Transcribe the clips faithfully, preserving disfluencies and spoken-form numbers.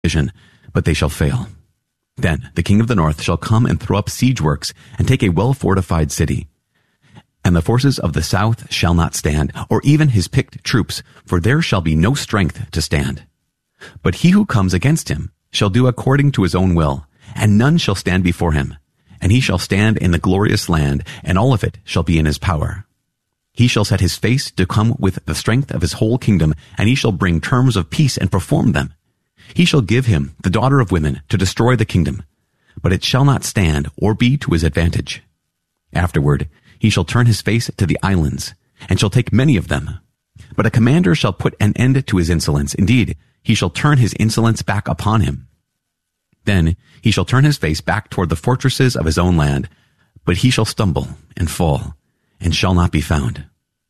vision, but they shall fail. Then the king of the north shall come and throw up siege works and take a well-fortified city. And the forces of the south shall not stand, or even his picked troops, for there shall be no strength to stand. But he who comes against him shall do according to his own will, and none shall stand before him. And he shall stand in the glorious land, and all of it shall be in his power. He shall set his face to come with the strength of his whole kingdom, and he shall bring terms of peace and perform them. He shall give him the daughter of women to destroy the kingdom, but it shall not stand or be to his advantage. Afterward, he shall turn his face to the islands, and shall take many of them. But a commander shall put an end to his insolence. Indeed, he shall turn his insolence back upon him. Then he shall turn his face back toward the fortresses of his own land, but he shall stumble and fall, and shall not be found.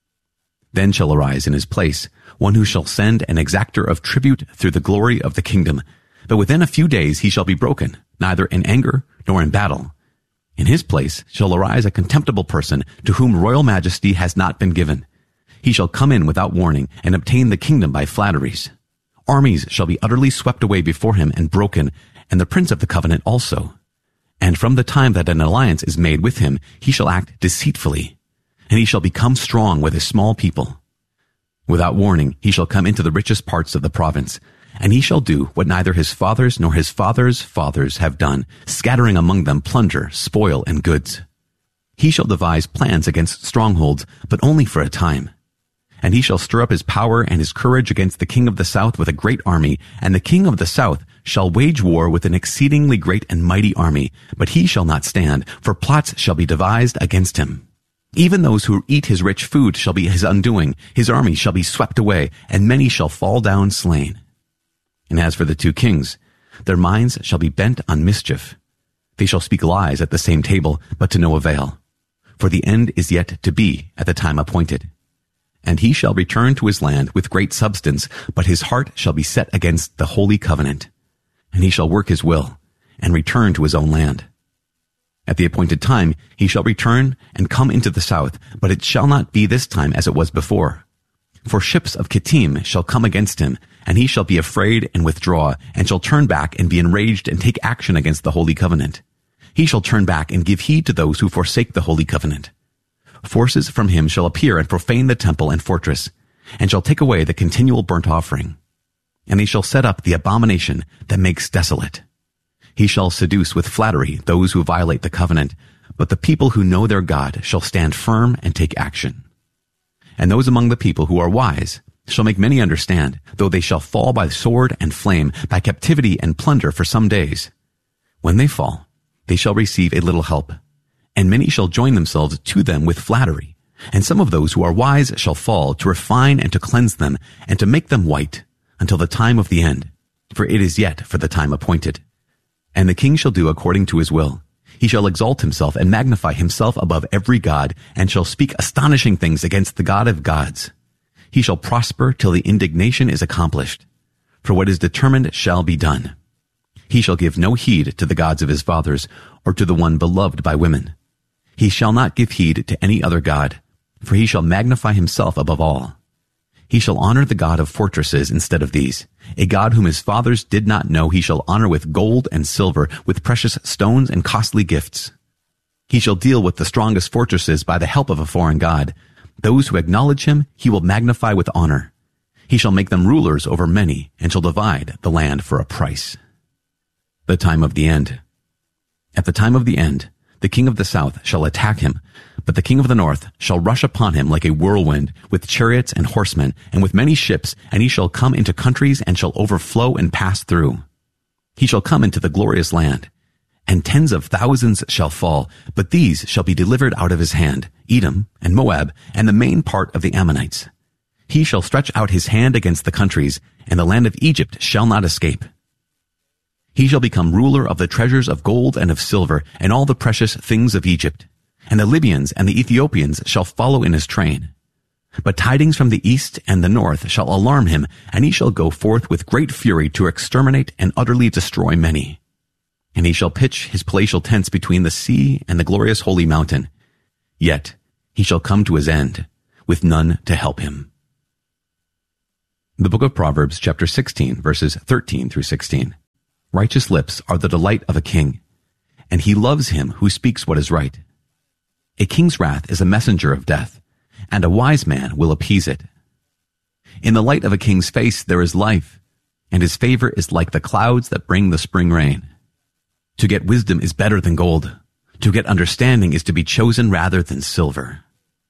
Then shall arise in his place one who shall send an exactor of tribute through the glory of the kingdom. But within a few days he shall be broken, neither in anger nor in battle. In his place shall arise a contemptible person to whom royal majesty has not been given. He shall come in without warning and obtain the kingdom by flatteries. Armies shall be utterly swept away before him and broken, and the prince of the covenant also. And from the time that an alliance is made with him, he shall act deceitfully, and he shall become strong with a small people. Without warning, he shall come into the richest parts of the province, and he shall do what neither his fathers nor his fathers' fathers have done, scattering among them plunder, spoil, and goods. He shall devise plans against strongholds, but only for a time. And he shall stir up his power and his courage against the king of the south with a great army, and the king of the south shall wage war with an exceedingly great and mighty army, but he shall not stand, for plots shall be devised against him. Even those who eat his rich food shall be his undoing, his army shall be swept away, and many shall fall down slain. And as for the two kings, their minds shall be bent on mischief. They shall speak lies at the same table, but to no avail. For the end is yet to be at the time appointed. And he shall return to his land with great substance, but his heart shall be set against the holy covenant. And he shall work his will, and return to his own land. At the appointed time he shall return and come into the south, but it shall not be this time as it was before. For ships of Kittim shall come against him, and he shall be afraid and withdraw, and shall turn back and be enraged and take action against the holy covenant. He shall turn back and give heed to those who forsake the holy covenant. Forces from him shall appear and profane the temple and fortress, and shall take away the continual burnt offering. And they shall set up the abomination that makes desolate. He shall seduce with flattery those who violate the covenant, but the people who know their God shall stand firm and take action. And those among the people who are wise shall make many understand, though they shall fall by sword and flame, by captivity and plunder for some days. When they fall, they shall receive a little help, and many shall join themselves to them with flattery. And some of those who are wise shall fall, to refine and to cleanse them, and to make them white, until the time of the end, for it is yet for the time appointed. And the king shall do according to his will. He shall exalt himself and magnify himself above every god, and shall speak astonishing things against the God of gods. He shall prosper till the indignation is accomplished, for what is determined shall be done. He shall give no heed to the gods of his fathers, or to the one beloved by women. He shall not give heed to any other god, for he shall magnify himself above all. He shall honor the God of fortresses instead of these. A God whom his fathers did not know he shall honor with gold and silver, with precious stones and costly gifts. He shall deal with the strongest fortresses by the help of a foreign god. Those who acknowledge him he will magnify with honor. He shall make them rulers over many, and shall divide the land for a price. The time of the end. At the time of the end, the king of the south shall attack him, but the king of the north shall rush upon him like a whirlwind, with chariots and horsemen, and with many ships, and he shall come into countries and shall overflow and pass through. He shall come into the glorious land, and tens of thousands shall fall, but these shall be delivered out of his hand, Edom and Moab, and the main part of the Ammonites. He shall stretch out his hand against the countries, and the land of Egypt shall not escape. He shall become ruler of the treasures of gold and of silver, and all the precious things of Egypt. And the Libyans and the Ethiopians shall follow in his train. But tidings from the east and the north shall alarm him, and he shall go forth with great fury to exterminate and utterly destroy many. And he shall pitch his palatial tents between the sea and the glorious holy mountain. Yet he shall come to his end, with none to help him. The book of Proverbs, chapter sixteen, verses thirteen through sixteen. Righteous lips are the delight of a king, and he loves him who speaks what is right. A king's wrath is a messenger of death, and a wise man will appease it. In the light of a king's face there is life, and his favor is like the clouds that bring the spring rain. To get wisdom is better than gold. To get understanding is to be chosen rather than silver.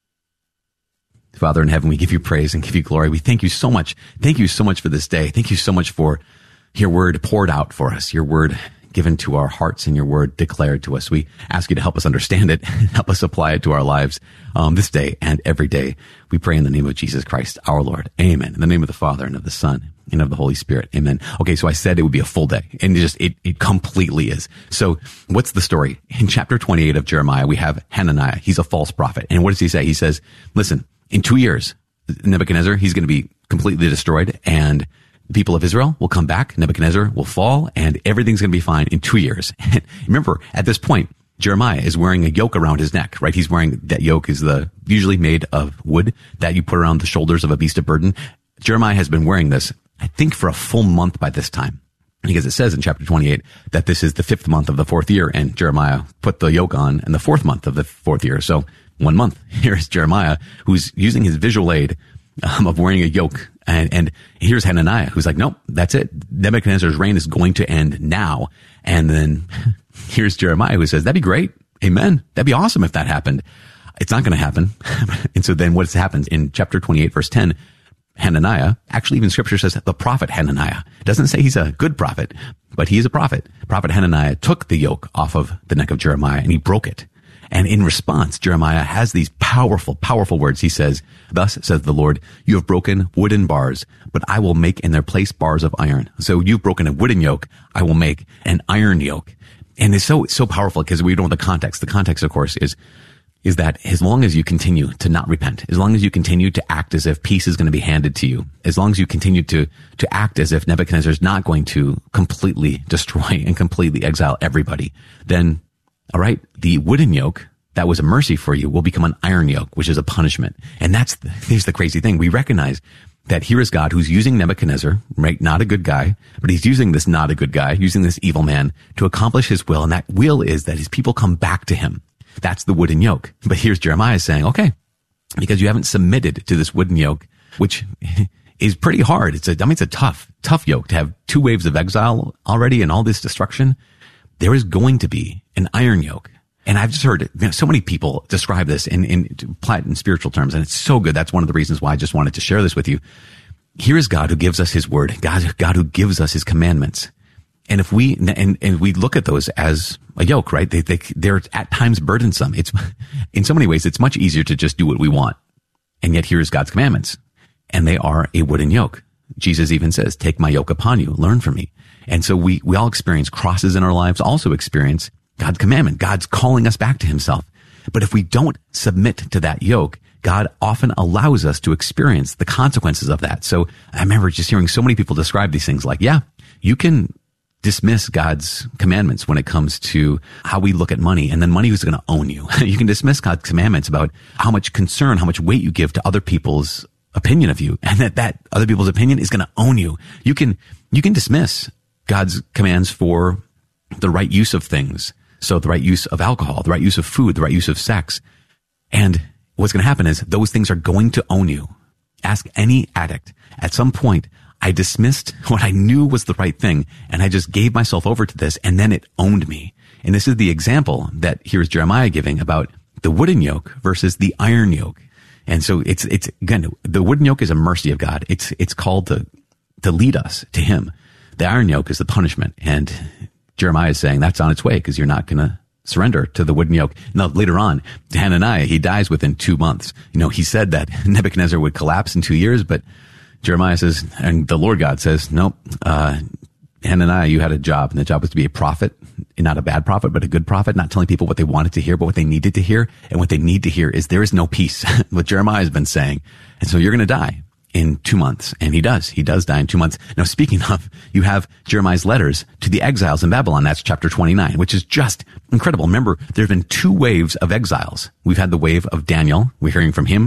Father in heaven, we give you praise and give you glory. We thank you so much. Thank you so much for this day. Thank you so much for your word poured out for us, your word given to our hearts and your word declared to us. We ask you to help us understand it, help us apply it to our lives um, this day and every day. We pray in the name of Jesus Christ, our Lord. Amen. In the name of the Father and of the Son and of the Holy Spirit. Amen. Okay, so I said it would be a full day, and it just it, it completely is. So what's the story? In chapter twenty-eight of Jeremiah, we have Hananiah. He's a false prophet. And what does he say? He says, listen, in two years, Nebuchadnezzar, he's going to be completely destroyed, and the people of Israel will come back, Nebuchadnezzar will fall, and everything's going to be fine in two years. And remember, at this point, Jeremiah is wearing a yoke around his neck, right? He's wearing, that yoke is the usually made of wood that you put around the shoulders of a beast of burden. Jeremiah has been wearing this, I think, for a full month by this time, because it says in chapter twenty-eight that this is the fifth month of the fourth year, and Jeremiah put the yoke on in the fourth month of the fourth year. So one month. Here's Jeremiah, who's using his visual aid um, of wearing a yoke. And, and here's Hananiah, who's like, nope, that's it. Nebuchadnezzar's reign is going to end now. And then here's Jeremiah, who says, that'd be great. Amen. That'd be awesome if that happened. It's not going to happen. And so then what happens in chapter twenty-eight, verse ten, Hananiah, actually even scripture says the prophet Hananiah. It doesn't say he's a good prophet, but he is a prophet. Prophet Hananiah took the yoke off of the neck of Jeremiah and he broke it. And in response, Jeremiah has these powerful, powerful words. He says, thus says the Lord, you have broken wooden bars, but I will make in their place bars of iron. So you've broken a wooden yoke, I will make an iron yoke. And it's so, so powerful because we don't know the context. The context, of course, is, is that as long as you continue to not repent, as long as you continue to act as if peace is going to be handed to you, as long as you continue to, to act as if Nebuchadnezzar is not going to completely destroy and completely exile everybody, then all right, the wooden yoke that was a mercy for you will become an iron yoke, which is a punishment. And that's the, here's the crazy thing. We recognize that here is God who's using Nebuchadnezzar, right? Not a good guy, but he's using this not a good guy, using this evil man to accomplish his will. And that will is that his people come back to him. That's the wooden yoke. But here's Jeremiah saying, okay, because you haven't submitted to this wooden yoke, which is pretty hard. It's a, I mean, it's a tough, tough yoke to have two waves of exile already and all this destruction. There is going to be an iron yoke. And I've just heard you know, so many people describe this in, in, apply it in spiritual terms. And it's so good. That's one of the reasons why I just wanted to share this with you. Here is God who gives us his word, God, God who gives us his commandments. And if we, and, and we look at those as a yoke, right? They, they, they're at times burdensome. It's, in so many ways, it's much easier to just do what we want. And yet here is God's commandments. And they are a wooden yoke. Jesus even says, take my yoke upon you, learn from me. And so we, we all experience crosses in our lives, also experience God's commandment. God's calling us back to himself. But if we don't submit to that yoke, God often allows us to experience the consequences of that. So I remember just hearing so many people describe these things like, yeah, you can dismiss God's commandments when it comes to how we look at money, and then money is going to own you. You can dismiss God's commandments about how much concern, how much weight you give to other people's opinion of you, and that that other people's opinion is going to own you. You can, you can dismiss God's commands for the right use of things. So the right use of alcohol, the right use of food, the right use of sex. And what's going to happen is those things are going to own you. Ask any addict. At some point, I dismissed what I knew was the right thing, and I just gave myself over to this, and then it owned me. And this is the example that here's Jeremiah giving about the wooden yoke versus the iron yoke. And so it's, it's, again, the wooden yoke is a mercy of God. It's, it's called to, to lead us to him. The iron yoke is the punishment. And Jeremiah is saying that's on its way because you're not going to surrender to the wooden yoke. Now, later on, Hananiah, he dies within two months. You know, he said that Nebuchadnezzar would collapse in two years, but Jeremiah says, and the Lord God says, nope, uh, Hananiah, you had a job, and the job was to be a prophet, not a bad prophet, but a good prophet, not telling people what they wanted to hear, but what they needed to hear. And what they need to hear is there is no peace, what Jeremiah has been saying. And so you're going to die in two months. And he does. He does die in two months. Now, speaking of, you have Jeremiah's letters to the exiles in Babylon. That's chapter twenty-nine, which is just incredible. Remember, there have been two waves of exiles. We've had the wave of Daniel. We're hearing from him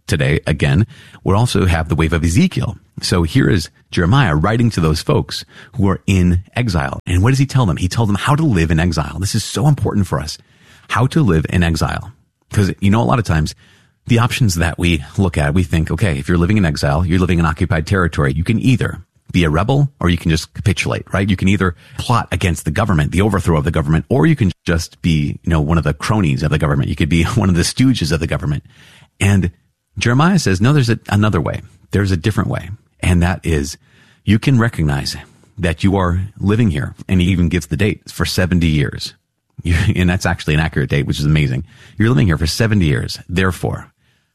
today, again, we'll also have the wave of Ezekiel. So here is Jeremiah writing to those folks who are in exile. And what does he tell them? He tells them how to live in exile. This is so important for us, how to live in exile. Because, you know, a lot of times the options that we look at, we think, okay, if you're living in exile, you're living in occupied territory, you can either be a rebel or you can just capitulate, right? You can either plot against the government, the overthrow of the government, or you can just be, you know, one of the cronies of the government. You could be one of the stooges of the government. And Jeremiah says, no, there's a, another way. There's a different way. And that is you can recognize that you are living here. And he even gives the date for seventy years. And that's actually an accurate date, which is amazing. You're living here for seventy years. Therefore,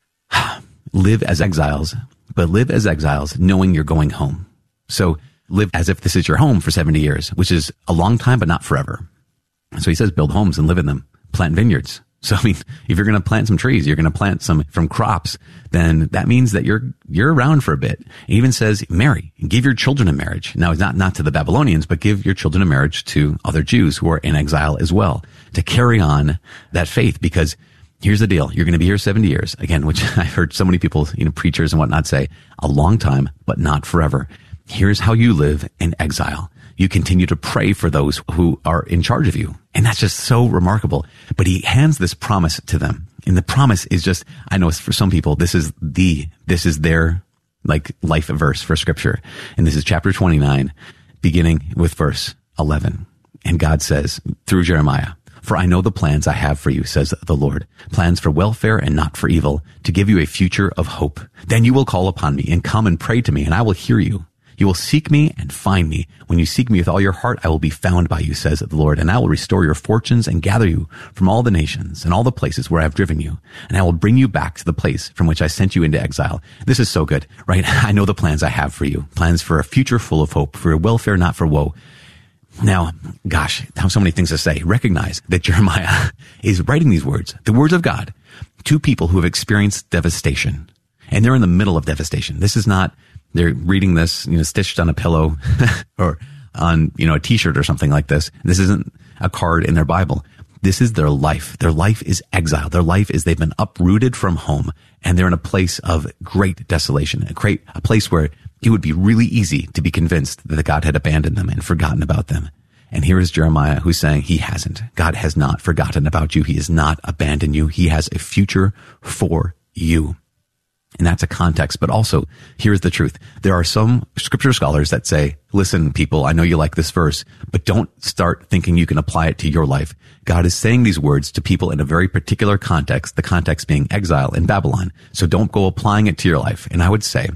live as exiles, but live as exiles knowing you're going home. So live as if this is your home for seventy years, which is a long time, but not forever. So he says, build homes and live in them, plant vineyards. So, I mean, if you're going to plant some trees, you're going to plant some from crops, then that means that you're, you're around for a bit. It even says, marry, give your children in marriage. Now, it's not, not to the Babylonians, but give your children in marriage to other Jews who are in exile as well, to carry on that faith. Because here's the deal. You're going to be here seventy years again, which I've heard so many people, you know, preachers and whatnot say, a long time, but not forever. Here's how you live in exile. You continue to pray for those who are in charge of you. And that's just so remarkable. But he hands this promise to them. And the promise is just, I know for some people, this is the, this is their like life verse for scripture. And this is chapter twenty-nine, beginning with verse eleven. And God says through Jeremiah, for I know the plans I have for you, says the Lord, plans for welfare and not for evil, to give you a future of hope. Then you will call upon me and come and pray to me, and I will hear you. You will seek me and find me. When you seek me with all your heart, I will be found by you, says the Lord, and I will restore your fortunes and gather you from all the nations and all the places where I have driven you. And I will bring you back to the place from which I sent you into exile. This is so good, right? I know the plans I have for you, plans for a future full of hope, for your welfare, not for woe. Now, gosh, how so many things to say. Recognize that Jeremiah is writing these words, the words of God, to people who have experienced devastation. And they're in the middle of devastation. This is not, they're reading this, you know, stitched on a pillow or on, you know, a t-shirt or something like this. This isn't a card in their Bible. This is their life. Their life is exile. Their life is they've been uprooted from home and they're in a place of great desolation, a great, a place where it would be really easy to be convinced that God had abandoned them and forgotten about them. And here is Jeremiah who's saying he hasn't. God has not forgotten about you. He has not abandoned you. He has a future for you. And that's a context. But also, here's the truth. There are some scripture scholars that say, listen, people, I know you like this verse, but don't start thinking you can apply it to your life. God is saying these words to people in a very particular context, the context being exile in Babylon. So don't go applying it to your life. And I would say,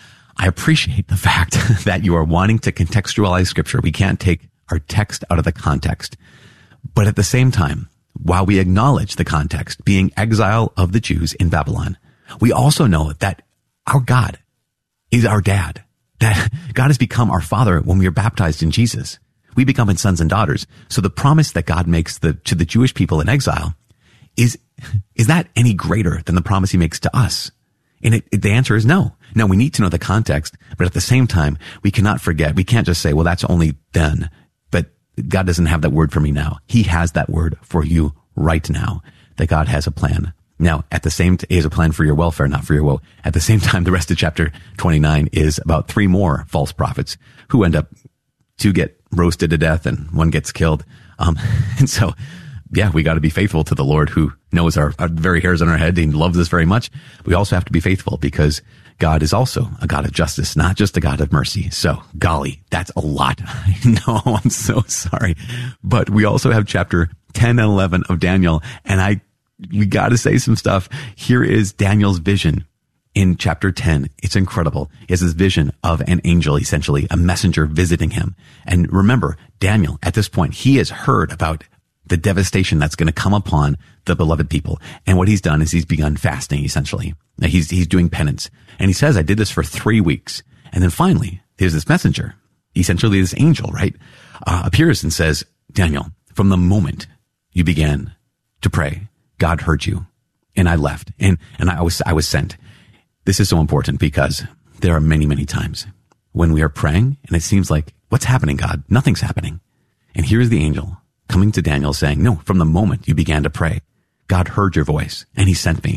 I appreciate the fact that you are wanting to contextualize scripture. We can't take our text out of the context. But at the same time, while we acknowledge the context being exile of the Jews in Babylon, we also know that our God is our dad, that God has become our father when we are baptized in Jesus. We become his sons and daughters. So the promise that God makes the, to the Jewish people in exile is, is that any greater than the promise he makes to us? And it, it, the answer is no. Now we need to know the context, but at the same time, we cannot forget. We can't just say, well, that's only then, but God doesn't have that word for me now. He has that word for you right now, that God has a plan. Now, at the same time, he has a plan for your welfare, not for your woe. At the same time, the rest of chapter twenty-nine is about three more false prophets who end up, two get roasted to death and one gets killed. Um, and so, yeah, we got to be faithful to the Lord who knows our, our very hairs on our head. He loves us very much. We also have to be faithful because God is also a God of justice, not just a God of mercy. So, golly, that's a lot. I know, I'm so sorry. But we also have chapter ten and eleven of Daniel, and I we got to say some stuff. Here is Daniel's vision in chapter ten. It's incredible. He has this vision of an angel, essentially a messenger visiting him. And remember, Daniel, at this point, he has heard about the devastation that's going to come upon the beloved people. And what he's done is he's begun fasting, essentially. Now he's, he's doing penance. And he says, I did this for three weeks. And then finally, there's this messenger, essentially this angel, right, uh, appears and says, Daniel, from the moment you began to pray, God heard you, and I left, and, and I was, I was sent. This is so important because there are many, many times when we are praying and it seems like, what's happening, God? Nothing's happening. And here's the angel coming to Daniel saying, no, from the moment you began to pray, God heard your voice and he sent me.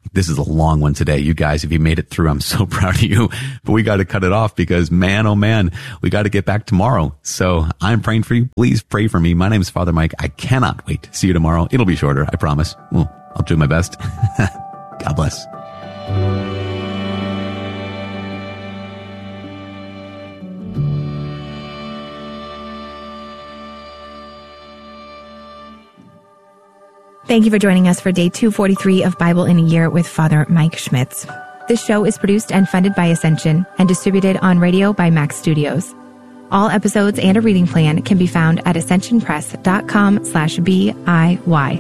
This is a long one today. You guys, if you made it through, I'm so proud of you. But we got to cut it off because, man, oh man, we got to get back tomorrow. So I'm praying for you. Please pray for me. My name is Father Mike. I cannot wait to see you tomorrow. It'll be shorter, I promise. Well, I'll do my best. God bless. Thank you for joining us for day two forty-three of Bible in a Year with Father Mike Schmitz. This show is produced and funded by Ascension and distributed on radio by Max Studios. All episodes and a reading plan can be found at ascensionpress.com slash B-I-Y.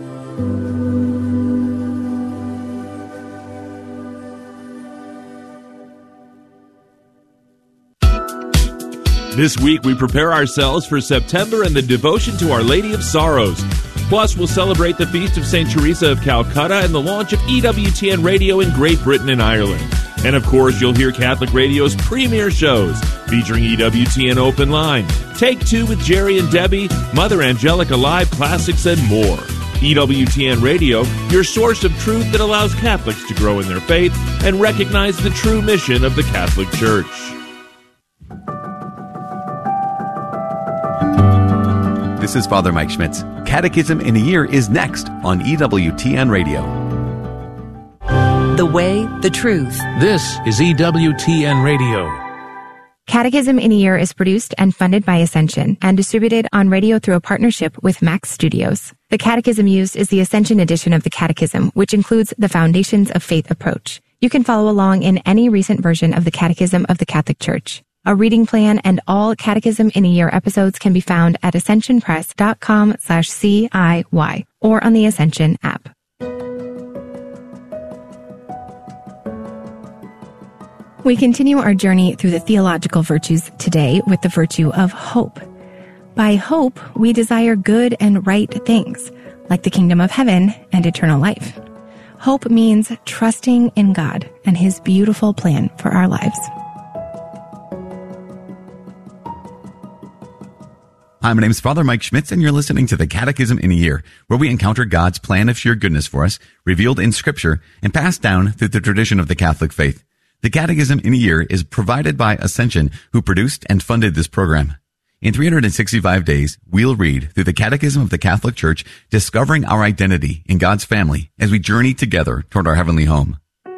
This week we prepare ourselves for September and the devotion to Our Lady of Sorrows. Plus, we'll celebrate the Feast of Saint Teresa of Calcutta and the launch of E W T N Radio in Great Britain and Ireland. And of course, you'll hear Catholic Radio's premier shows featuring E W T N Open Line, Take Two with Jerry and Debbie, Mother Angelica Live Classics, and more. E W T N Radio, your source of truth that allows Catholics to grow in their faith and recognize the true mission of the Catholic Church. This is Father Mike Schmitz. Catechism in a Year is next on E W T N Radio. The Way, the Truth. This is E W T N Radio. Catechism in a Year is produced and funded by Ascension and distributed on radio through a partnership with Max Studios. The catechism used is the Ascension edition of the Catechism, which includes the Foundations of Faith approach. You can follow along in any recent version of the Catechism of the Catholic Church. A reading plan and all Catechism in a Year episodes can be found at ascensionpress.com slash C-I-Y or on the Ascension app. We continue our journey through the theological virtues today with the virtue of hope. By hope, we desire good and right things, like the kingdom of heaven and eternal life. Hope means trusting in God and His beautiful plan for our lives. Hi, my name is Father Mike Schmitz, and you're listening to the Catechism in a Year, where we encounter God's plan of sheer goodness for us, revealed in Scripture, and passed down through the tradition of the Catholic faith. The Catechism in a Year is provided by Ascension, who produced and funded this program. In three hundred sixty-five days, we'll read through the Catechism of the Catholic Church, discovering our identity in God's family as we journey together toward our heavenly home.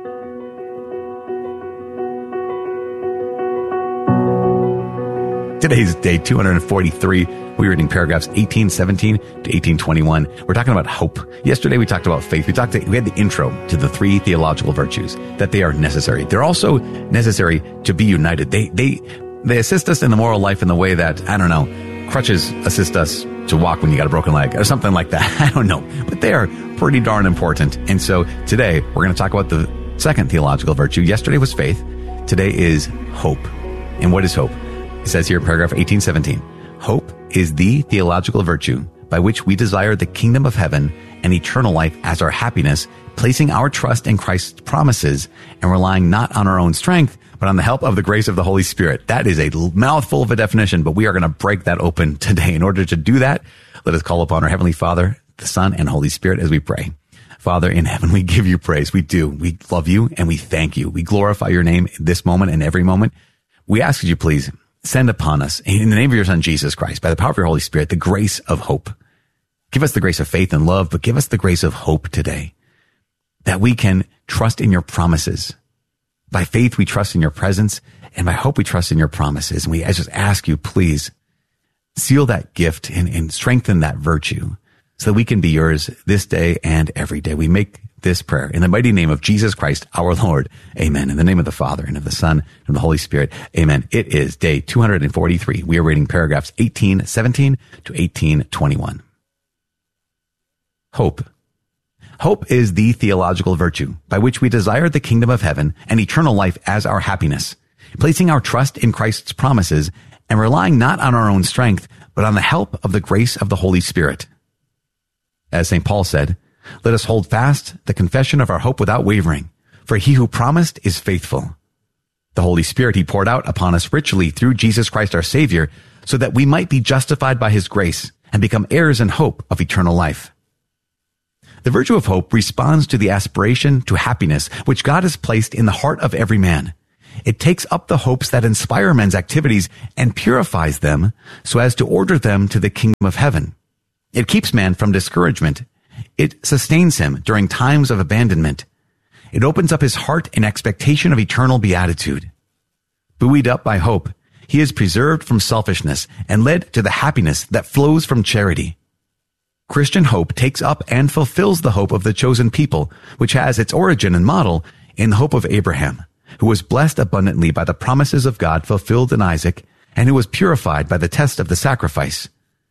Today's day two hundred forty-three. We're reading paragraphs eighteen seventeen to eighteen twenty-one. We're talking about hope. Yesterday we talked about faith. We talked. To, we had the intro to the three theological virtues, that they are necessary. They're also necessary to be united. They they they assist us in the moral life in the way that, I don't know, crutches assist us to walk when you got a broken leg or something like that. I don't know, but they are pretty darn important. And so today we're going to talk about the second theological virtue. Yesterday was faith. Today is hope. And what is hope? It says here in paragraph eighteen seventeen, hope is the theological virtue by which we desire the kingdom of heaven and eternal life as our happiness, placing our trust in Christ's promises and relying not on our own strength, but on the help of the grace of the Holy Spirit. That is a mouthful of a definition, but we are going to break that open today. In order to do that, let us call upon our Heavenly Father, the Son, and Holy Spirit as we pray. Father in heaven, we give you praise. We do. We love you and we thank you. We glorify your name in this moment and every moment. We ask that you please send upon us, in the name of your Son, Jesus Christ, by the power of your Holy Spirit, the grace of hope. Give us the grace of faith and love, but give us the grace of hope today, that we can trust in your promises. By faith, we trust in your presence, and by hope, we trust in your promises. And we I just ask you, please, seal that gift and, and strengthen that virtue so that we can be yours this day and every day. We make this prayer in the mighty name of Jesus Christ, our Lord. Amen. In the name of the Father and of the Son and of the Holy Spirit. Amen. It is day two hundred forty-three. We are reading paragraphs eighteen seventeen to eighteen twenty-one. Hope. Hope is the theological virtue by which we desire the kingdom of heaven and eternal life as our happiness, placing our trust in Christ's promises and relying not on our own strength, but on the help of the grace of the Holy Spirit. As Saint Paul said, let us hold fast the confession of our hope without wavering, for he who promised is faithful. The Holy Spirit he poured out upon us richly through Jesus Christ our Savior, so that we might be justified by his grace and become heirs in hope of eternal life. The virtue of hope responds to the aspiration to happiness which God has placed in the heart of every man. It takes up the hopes that inspire men's activities and purifies them so as to order them to the kingdom of heaven. It keeps man from discouragement. It sustains him during times of abandonment. It opens up his heart in expectation of eternal beatitude. Buoyed up by hope, he is preserved from selfishness and led to the happiness that flows from charity. Christian hope takes up and fulfills the hope of the chosen people, which has its origin and model in the hope of Abraham, who was blessed abundantly by the promises of God fulfilled in Isaac, and who was purified by the test of the sacrifice.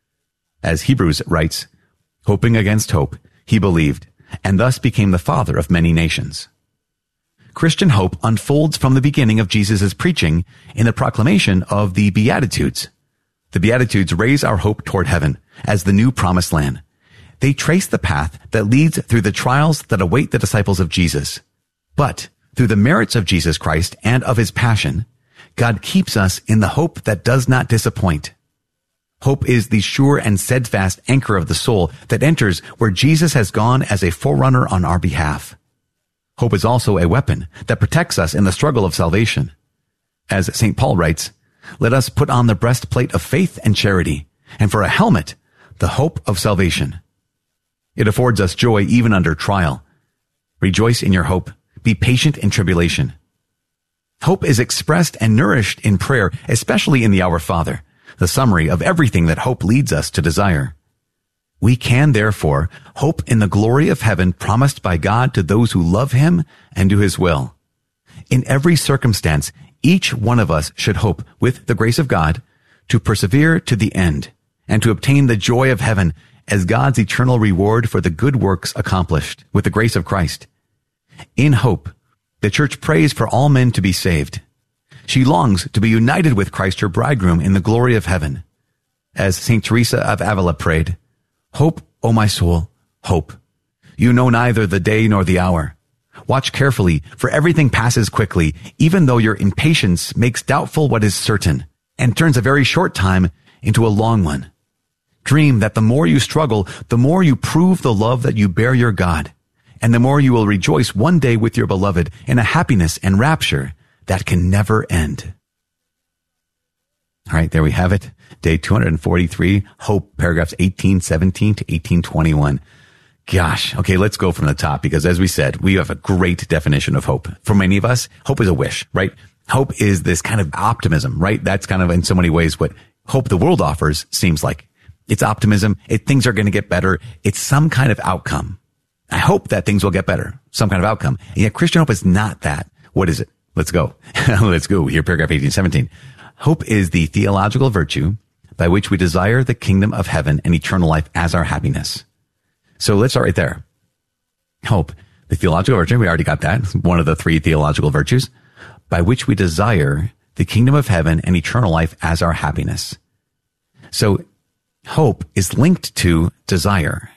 As Hebrews writes, hoping against hope, he believed, and thus became the father of many nations. Christian hope unfolds from the beginning of Jesus' preaching in the proclamation of the Beatitudes. The Beatitudes raise our hope toward heaven as the new promised land. They trace the path that leads through the trials that await the disciples of Jesus. But through the merits of Jesus Christ and of his passion, God keeps us in the hope that does not disappoint. Hope is the sure and steadfast anchor of the soul that enters where Jesus has gone as a forerunner on our behalf. Hope is also a weapon that protects us in the struggle of salvation. As Saint Paul writes, let us put on the breastplate of faith and charity, and for a helmet, the hope of salvation. It affords us joy even under trial. Rejoice in your hope. Be patient in tribulation. Hope is expressed and nourished in prayer, especially in the Our Father, the summary of everything that hope leads us to desire. We can, therefore, hope in the glory of heaven promised by God to those who love him and do his will. In every circumstance, each one of us should hope, with the grace of God, to persevere to the end and to obtain the joy of heaven as God's eternal reward for the good works accomplished with the grace of Christ. In hope, the Church prays for all men to be saved. She longs to be united with Christ, her bridegroom, in the glory of heaven. As Saint Teresa of Avila prayed, hope, O my soul, hope. You know neither the day nor the hour. Watch carefully, for everything passes quickly, even though your impatience makes doubtful what is certain, and turns a very short time into a long one. Dream that the more you struggle, the more you prove the love that you bear your God, and the more you will rejoice one day with your beloved in a happiness and rapture that can never end. All right, there we have it. Day two hundred forty-three, Hope, paragraphs eighteen seventeen to eighteen twenty-one. Gosh, okay, let's go from the top, because as we said, we have a great definition of hope. For many of us, hope is a wish, right? Hope is this kind of optimism, right? That's kind of in so many ways what hope the world offers seems like. It's optimism. It, things are going to get better. It's some kind of outcome. I hope that things will get better, some kind of outcome. And yet Christian hope is not that. What is it? Let's go. Let's go here, paragraph eighteen seventeen. Hope is the theological virtue by which we desire the kingdom of heaven and eternal life as our happiness. So let's start right there. Hope, the theological virtue, we already got that. It's one of the three theological virtues by which we desire the kingdom of heaven and eternal life as our happiness. So hope is linked to desire.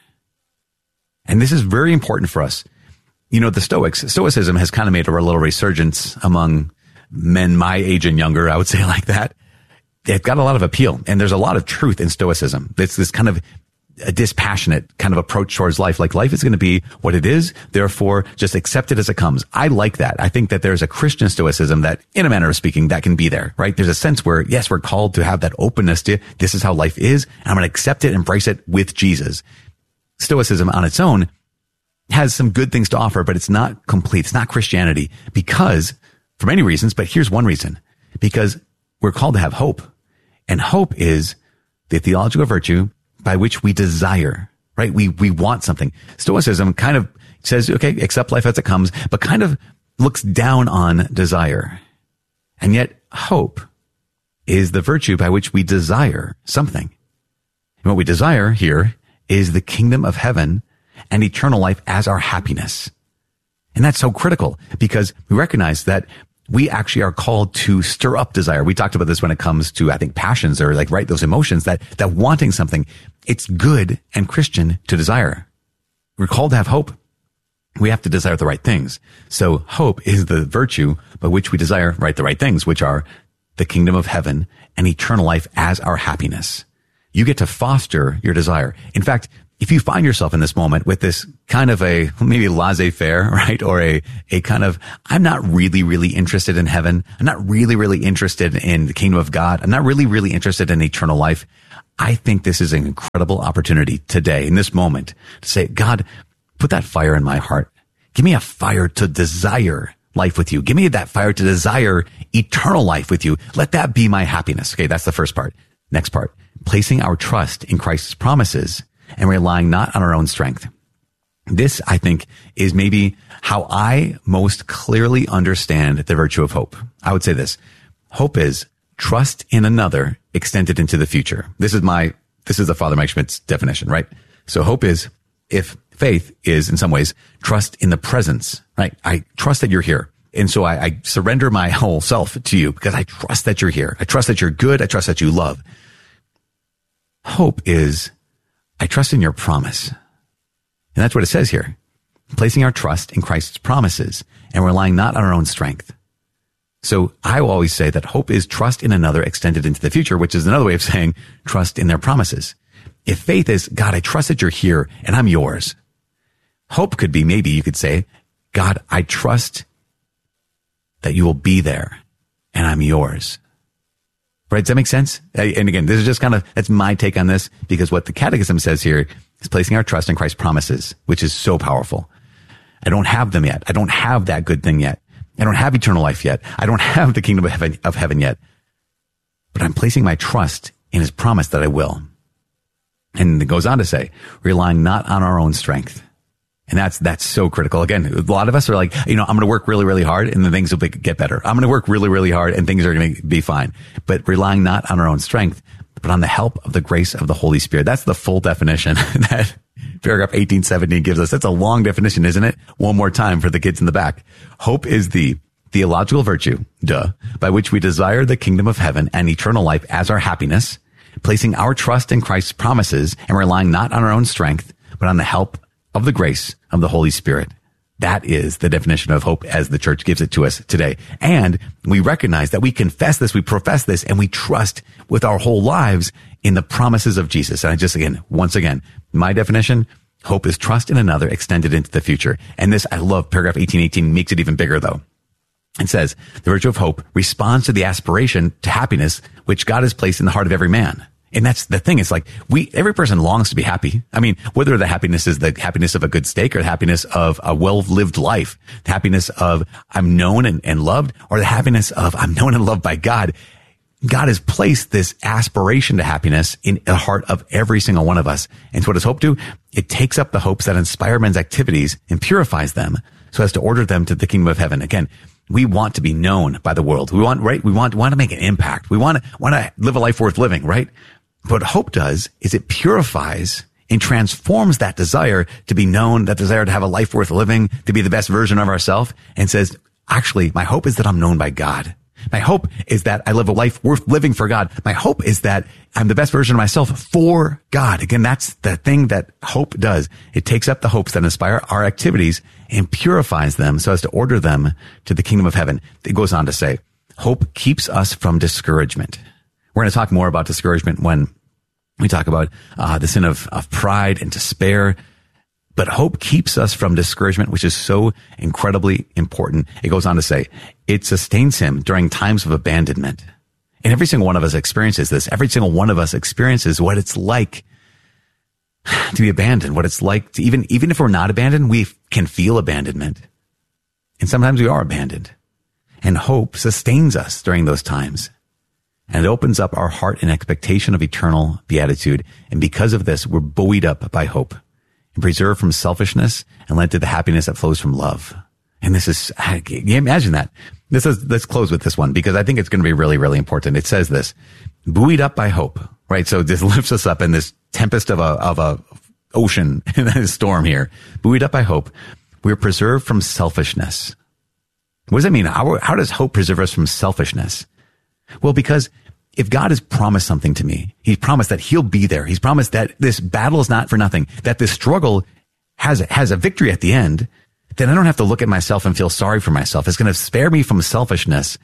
And this is very important for us. You know, the Stoics, Stoicism has kind of made a little resurgence among men my age and younger, I would say like that. It's got a lot of appeal, and there's a lot of truth in Stoicism. It's this kind of a dispassionate kind of approach towards life. Like life is going to be what it is, therefore just accept it as it comes. I like that. I think that there's a Christian Stoicism that, in a manner of speaking, that can be there, right? There's a sense where, yes, we're called to have that openness to this is how life is, and I'm going to accept it, embrace it with Jesus. Stoicism on its own has some good things to offer, but it's not complete. It's not Christianity because, for many reasons, but here's one reason. Because we're called to have hope. And hope is the theological virtue by which we desire, right? We, we want something. Stoicism kind of says, okay, accept life as it comes, but kind of looks down on desire. And yet hope is the virtue by which we desire something. And what we desire here is the kingdom of heaven and eternal life as our happiness. And that's so critical because we recognize that we actually are called to stir up desire. We talked about this when it comes to, I think, passions or like, right, those emotions that, that wanting something. It's good and Christian to desire. We're called to have hope. We have to desire the right things. So hope is the virtue by which we desire, right, the right things, which are the kingdom of heaven and eternal life as our happiness. You get to foster your desire. In fact, if you find yourself in this moment with this kind of a maybe laissez-faire, right? Or a, a kind of, I'm not really, really interested in heaven. I'm not really, really interested in the kingdom of God. I'm not really, really interested in eternal life. I think this is an incredible opportunity today, in this moment, to say, God, put that fire in my heart. Give me a fire to desire life with you. Give me that fire to desire eternal life with you. Let that be my happiness. Okay, that's the first part. Next part, placing our trust in Christ's promises and relying not on our own strength. This, I think, is maybe how I most clearly understand the virtue of hope. I would say this. Hope is trust in another extended into the future. This is my, this is the Father Mike Schmidt's definition, right? So hope is, if faith is in some ways trust in the presence, right? I trust that you're here. And so I, I surrender my whole self to you because I trust that you're here. I trust that you're good. I trust that you love. Hope is, I trust in your promise. And that's what it says here. Placing our trust in Christ's promises and relying not on our own strength. So I will always say that hope is trust in another extended into the future, which is another way of saying trust in their promises. If faith is, God, I trust that you're here and I'm yours. Hope could be, maybe you could say, God, I trust that you will be there and I'm yours. Right? Does that make sense? And again, this is just kind of, that's my take on this, because what the Catechism says here is placing our trust in Christ's promises, which is so powerful. I don't have them yet. I don't have that good thing yet. I don't have eternal life yet. I don't have the kingdom of heaven, of heaven yet. But I'm placing my trust in his promise that I will. And it goes on to say, relying not on our own strength. And that's, that's so critical. Again, a lot of us are like, you know, I'm going to work really, really hard and then things will be, get better. I'm going to work really, really hard and things are going to be fine. But relying not on our own strength, but on the help of the grace of the Holy Spirit. That's the full definition that paragraph eighteen seventeen gives us. That's a long definition, isn't it? One more time for the kids in the back. Hope is the theological virtue, duh, by which we desire the kingdom of heaven and eternal life as our happiness, placing our trust in Christ's promises and relying not on our own strength, but on the help of the grace of the Holy Spirit. That is the definition of hope as the church gives it to us today. And we recognize that we confess this, we profess this, and we trust with our whole lives in the promises of Jesus. And I just, again, once again, my definition, hope is trust in another extended into the future. And this, I love paragraph eighteen eighteen, makes it even bigger though. It says, the virtue of hope responds to the aspiration to happiness which God has placed in the heart of every man. And that's the thing. It's like we, every person longs to be happy. I mean, whether the happiness is the happiness of a good steak or the happiness of a well-lived life, the happiness of I'm known and, and loved, or the happiness of I'm known and loved by God. God has placed this aspiration to happiness in the heart of every single one of us. And so what does hope do? It takes up the hopes that inspire men's activities and purifies them so as to order them to the kingdom of heaven. Again, we want to be known by the world. We want, right? We want, want to make an impact. We want to, want to live a life worth living, right? What hope does is it purifies and transforms that desire to be known, that desire to have a life worth living, to be the best version of ourselves, and says, actually, my hope is that I'm known by God. My hope is that I live a life worth living for God. My hope is that I'm the best version of myself for God. Again, that's the thing that hope does. It takes up the hopes that inspire our activities and purifies them so as to order them to the kingdom of heaven. It goes on to say, hope keeps us from discouragement. We're going to talk more about discouragement when we talk about uh, the sin of, of pride and despair. But hope keeps us from discouragement, which is so incredibly important. It goes on to say, it sustains him during times of abandonment. And every single one of us experiences this. Every single one of us experiences what it's like to be abandoned, what it's like to even, even if we're not abandoned, we can feel abandonment. And sometimes we are abandoned. And hope sustains us during those times. And it opens up our heart in expectation of eternal beatitude. And because of this, we're buoyed up by hope and preserved from selfishness and led to the happiness that flows from love. And this is, can you imagine that? This is, let's close with this one because I think it's going to be really, really important. It says this, buoyed up by hope, right? So this lifts us up in this tempest of a, of a ocean in a storm here. Buoyed up by hope, we're preserved from selfishness. What does that mean? How, how does hope preserve us from selfishness? Well, because if God has promised something to me, he's promised that he'll be there. He's promised that this battle is not for nothing, that this struggle has, has a victory at the end, then I don't have to look at myself and feel sorry for myself. It's going to spare me from selfishness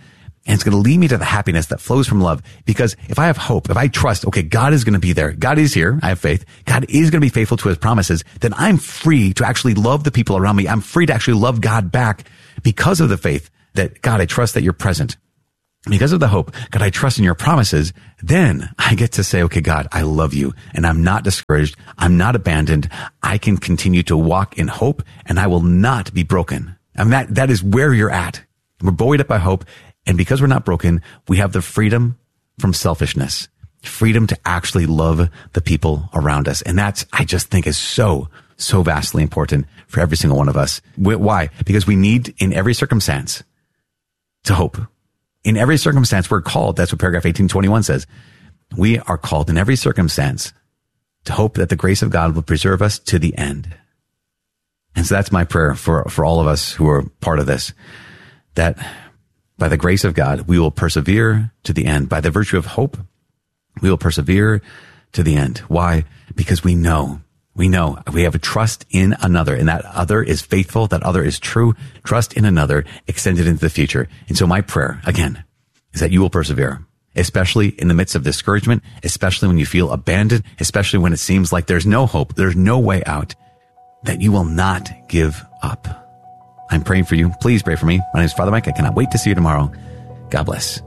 And it's going to lead me to the happiness that flows from love. Because if I have hope, if I trust, okay, God is going to be there. God is here. I have faith. God is going to be faithful to his promises. Then I'm free to actually love the people around me. I'm free to actually love God back because of the faith that, God, I trust that you're present. Because of the hope, God, I trust in your promises. Then I get to say, okay, God, I love you and I'm not discouraged. I'm not abandoned. I can continue to walk in hope and I will not be broken. And that, that is where you're at. We're buoyed up by hope. And because we're not broken, we have the freedom from selfishness, freedom to actually love the people around us. And that's, I just think is so, so vastly important for every single one of us. Why? Because we need in every circumstance to hope. In every circumstance, we're called. That's what paragraph eighteen twenty-one says. We are called in every circumstance to hope that the grace of God will preserve us to the end. And so that's my prayer for, for all of us who are part of this, that by the grace of God, we will persevere to the end. By the virtue of hope, we will persevere to the end. Why? Because we know, we know we have a trust in another, and that other is faithful. That other is true. Trust in another extended into the future. And so my prayer, again, is that you will persevere, especially in the midst of discouragement, especially when you feel abandoned, especially when it seems like there's no hope, there's no way out, that you will not give up. I'm praying for you. Please pray for me. My name is Father Mike. I cannot wait to see you tomorrow. God bless.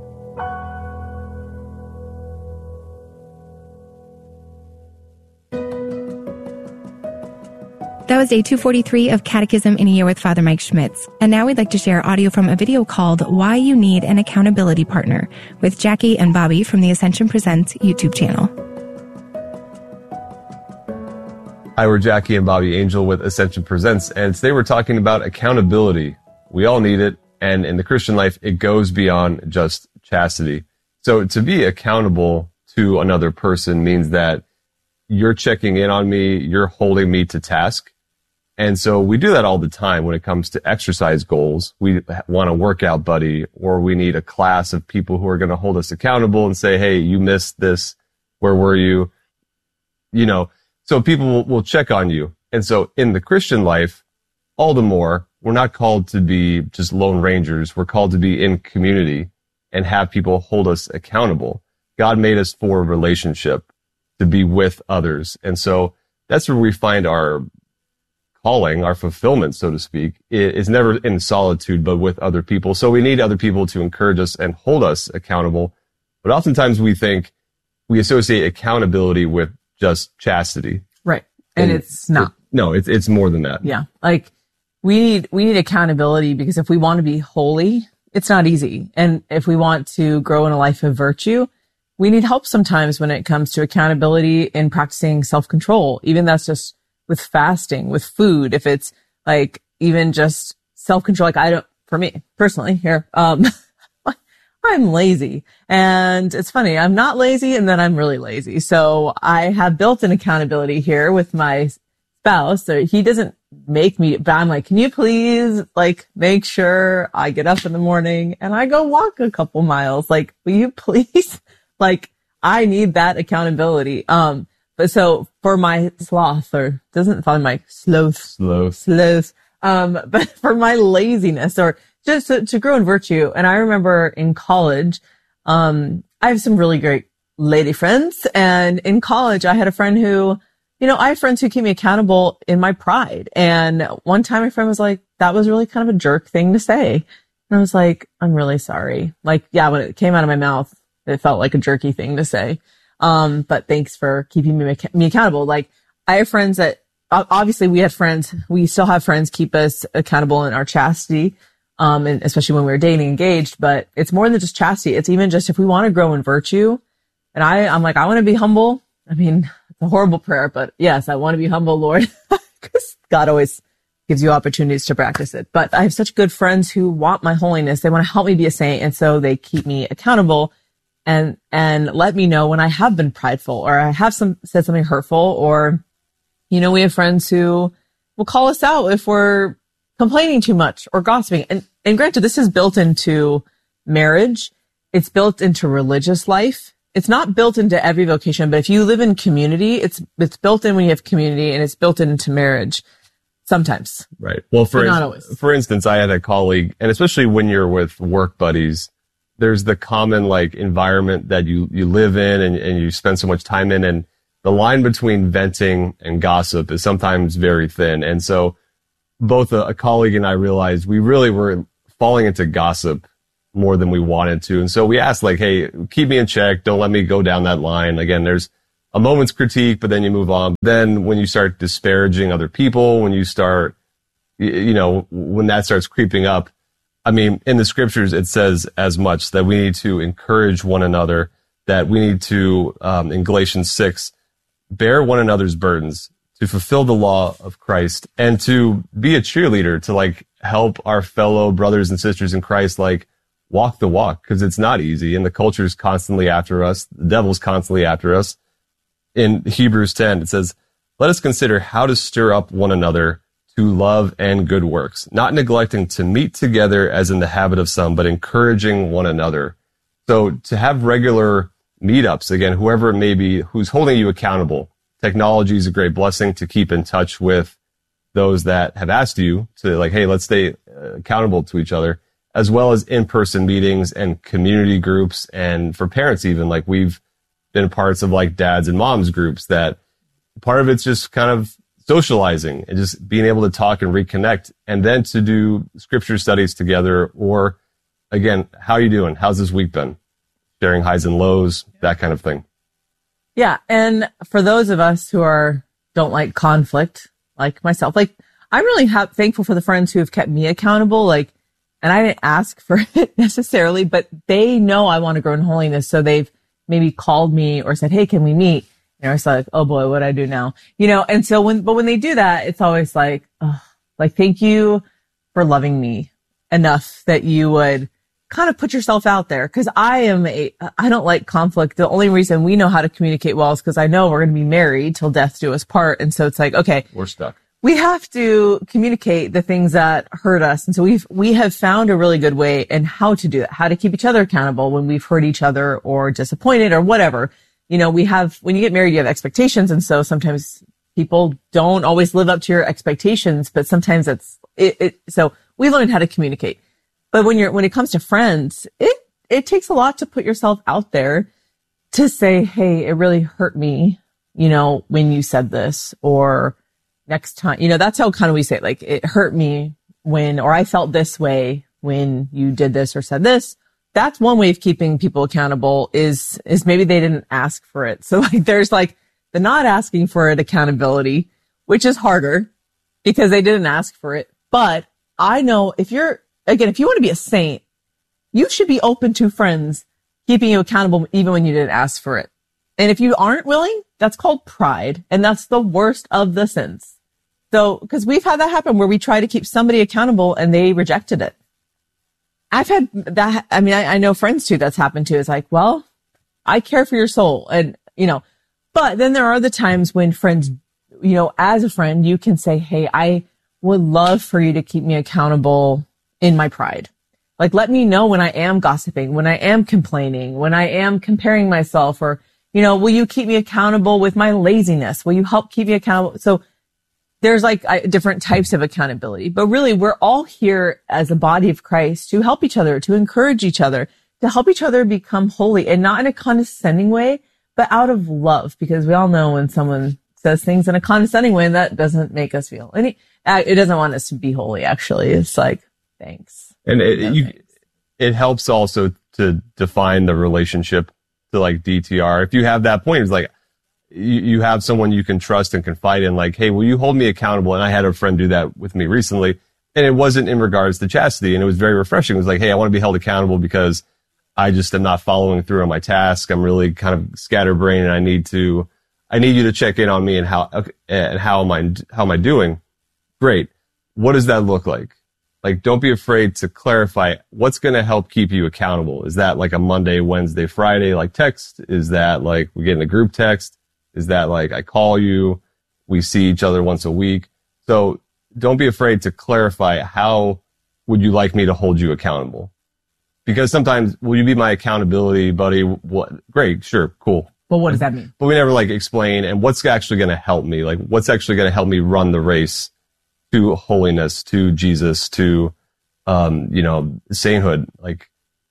That was day two forty-three of Catechism in a Year with Father Mike Schmitz. And now we'd like to share audio from a video called Why You Need an Accountability Partner with Jackie and Bobby from the Ascension Presents YouTube channel. Hi, we're Jackie and Bobby Angel with Ascension Presents, and today we're talking about accountability. We all need it, and in the Christian life, it goes beyond just chastity. So to be accountable to another person means that you're checking in on me, you're holding me to task. And so we do that all the time when it comes to exercise goals. We want a workout buddy, or we need a class of people who are going to hold us accountable and say, hey, you missed this. Where were you? You know, so people will, will check on you. And so in the Christian life, all the more, we're not called to be just lone rangers. We're called to be in community and have people hold us accountable. God made us for a relationship, to be with others. And so that's where we find our calling, our fulfillment, so to speak. It's never in solitude, but with other people. So we need other people to encourage us and hold us accountable. But oftentimes we think we associate accountability with just chastity. Right. And, and it's not. It, no, it's it's more than that. Yeah. Like we need we need accountability because if we want to be holy, it's not easy. And if we want to grow in a life of virtue, we need help sometimes when it comes to accountability in practicing self-control. Even that's just with fasting, with food. If it's like even just self-control, like I don't, for me personally here, um, I'm lazy. And it's funny, I'm not lazy and then I'm really lazy. So I have built an accountability here with my spouse. So he doesn't make me, but I'm like, can you please like make sure I get up in the morning and I go walk a couple miles? Like, will you please? Like, I need that accountability. Um, but so for my sloth, or doesn't Father Mike sloth, sloth, sloth, um, but for my laziness or just to, to grow in virtue. And I remember in college, um, I have some really great lady friends. And in college, I had a friend who, you know, I have friends who keep me accountable in my pride. And one time my friend was like, that was really kind of a jerk thing to say. And I was like, I'm really sorry. Like, yeah, when it came out of my mouth, it felt like a jerky thing to say. Um, but thanks for keeping me, me accountable. Like, I have friends that, obviously we had friends, we still have friends keep us accountable in our chastity. Um, and especially when we were dating, engaged, but it's more than just chastity. It's even just if we want to grow in virtue. And I, I'm like, I want to be humble. I mean, it's a horrible prayer, but yes, I want to be humble, Lord, because God always gives you opportunities to practice it. But I have such good friends who want my holiness. They want to help me be a saint. And so they keep me accountable and, and let me know when I have been prideful or I have some said something hurtful, or, you know, we have friends who will call us out if we're complaining too much or gossiping. And, and granted, this is built into marriage. It's built into religious life. It's not built into every vocation, but if you live in community, it's, it's built in when you have community, and it's built into marriage sometimes. Right. Well, for, not in, always. for instance, I had a colleague, and especially when you're with work buddies, there's the common like environment that you, you live in and, and you spend so much time in. And the line between venting and gossip is sometimes very thin. And so both a, a colleague and I realized we really were falling into gossip more than we wanted to. And so we asked like, hey, keep me in check. Don't let me go down that line. Again, there's a moment's critique, but then you move on. Then when you start disparaging other people, when you start, you know, when that starts creeping up, I mean, in the scriptures, it says as much that we need to encourage one another, that we need to, um, in Galatians six, bear one another's burdens, to fulfill the law of Christ, and to be a cheerleader, to like help our fellow brothers and sisters in Christ, like walk the walk, because it's not easy. And the culture's constantly after us. The devil's constantly after us. In Hebrews ten, it says, let us consider how to stir up one another to love and good works, not neglecting to meet together as in the habit of some, but encouraging one another. So to have regular meetups, again, whoever it may be, who's holding you accountable. Technology is a great blessing to keep in touch with those that have asked you to like, hey, let's stay accountable to each other, as well as in-person meetings and community groups. And for parents, even like we've been parts of like dads and moms groups that part of it's just kind of socializing and just being able to talk and reconnect, and then to do scripture studies together. Or again, how are you doing? How's this week been? Sharing highs and lows, that kind of thing. Yeah. And for those of us who are, don't like conflict, like myself, like I'm really ha- thankful for the friends who have kept me accountable. Like, and I didn't ask for it necessarily, but they know I want to grow in holiness. So they've maybe called me or said, hey, can we meet? And I was like, oh boy, what do I do now? You know, and so when, but when they do that, it's always like, oh, like, thank you for loving me enough that you would kind of put yourself out there. Cause I am a, I don't like conflict. The only reason we know how to communicate well is because I know we're going to be married till death do us part. And so it's like, okay, we're stuck. We have to communicate the things that hurt us. And so we've, we have found a really good way in how to do that, how to keep each other accountable when we've hurt each other or disappointed or whatever. You know, we have, when you get married, you have expectations. And so sometimes people don't always live up to your expectations, but sometimes it's, it, it so we learned how to communicate. But when you're, when it comes to friends, it, it takes a lot to put yourself out there to say, hey, it really hurt me, you know, when you said this, or next time, you know, that's how kind of we say it, like, it hurt me when, or I felt this way when you did this or said this. That's one way of keeping people accountable is, is maybe they didn't ask for it. So like, there's like the not asking for it accountability, which is harder because they didn't ask for it. But I know if you're, again, if you want to be a saint, you should be open to friends keeping you accountable even when you didn't ask for it. And if you aren't willing, that's called pride. And that's the worst of the sins. So, because we've had that happen where we try to keep somebody accountable and they rejected it. I've had that. I mean, I, I know friends too that's happened to. It's like, well, I care for your soul. And, you know, but then there are the times when friends, you know, as a friend, you can say, hey, I would love for you to keep me accountable in my pride. Like, let me know when I am gossiping, when I am complaining, when I am comparing myself, or, you know, will you keep me accountable with my laziness? Will you help keep me accountable? So there's like I, different types of accountability, but really we're all here as a body of Christ to help each other, to encourage each other, to help each other become holy, and not in a condescending way, but out of love, because we all know when someone says things in a condescending way, that doesn't make us feel any, it doesn't want us to be holy. Actually, it's like, thanks. And it, no, you, thanks. It helps also to define the relationship to like D T R. If you have that point, it's like, you, you have someone you can trust and confide in, like, hey, will you hold me accountable? And I had a friend do that with me recently, and it wasn't in regards to chastity, and it was very refreshing. It was like, hey, I want to be held accountable because I just am not following through on my task. I'm really kind of scatterbrained, and I need to, I need you to check in on me and how, and how am I, how am I doing? Great. What does that look like? Like, don't be afraid to clarify what's going to help keep you accountable. Is that like a Monday, Wednesday, Friday, like text? Is that like we get in a group text? Is that like I call you, we see each other once a week? So don't be afraid to clarify, how would you like me to hold you accountable? Because sometimes, will you be my accountability buddy? What? Great, sure, cool. Well, what does that mean? But we never like explain, and what's actually going to help me? Like, what's actually going to help me run the race to holiness, to Jesus, to, um, you know, sainthood? Like,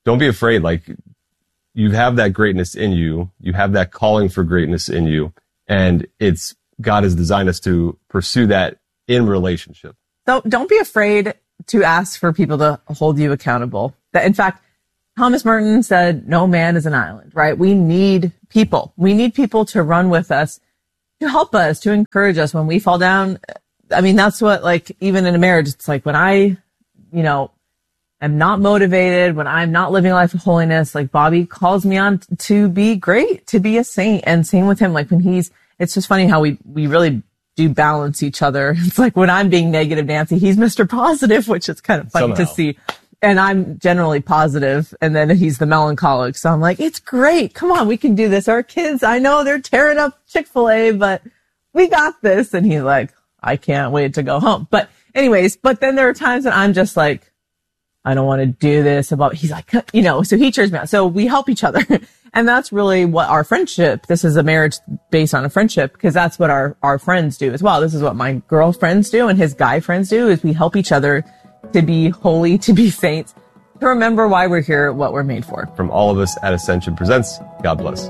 don't be afraid. Like, you have that greatness in you. You have that calling for greatness in you. And it's, God has designed us to pursue that in relationship. So don't be afraid to ask for people to hold you accountable. That, in fact, Thomas Merton said, no man is an island, right? We need people. We need people to run with us, to help us, to encourage us when we fall down. I mean, that's what, like, even in a marriage, it's like when I, you know, am not motivated, when I'm not living a life of holiness, like Bobby calls me on to be great, to be a saint. And same with him. Like when he's, it's just funny how we, we really do balance each other. It's like when I'm being negative Nancy, he's Mister Positive, which is kind of funny Somehow. to see. And I'm generally positive, and then he's the melancholic. So I'm like, it's great. Come on, we can do this. Our kids, I know they're tearing up Chick-fil-A, but we got this. And he's like, I can't wait to go home. But anyways, but then there are times that I'm just like, I don't want to do this about, he's like, you know, so he cheers me on. So we help each other. And that's really what our friendship, this is a marriage based on a friendship, because that's what our, our friends do as well. This is what my girlfriends do and his guy friends do, is we help each other to be holy, to be saints, to remember why we're here, what we're made for. From all of us at Ascension Presents, God bless.